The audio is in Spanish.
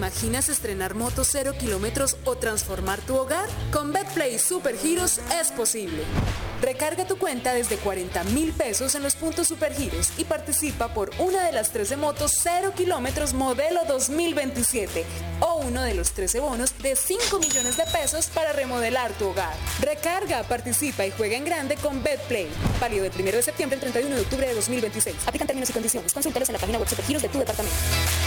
imaginas estrenar moto 0 kilómetros o transformar tu hogar? Con Betplay Supergiros es posible. Recarga tu cuenta desde 40.000 pesos en los puntos Supergiros y participa por una de las 13 motos 0 kilómetros modelo 2027 o uno de los 13 bonos de 5 millones de pesos para remodelar tu hogar. Recarga, participa y juega en grande con Betplay. Válido del 1 de septiembre al 31 de octubre de 2026. Aplican términos y condiciones. Consúltalos en la página web Supergiros de tu departamento.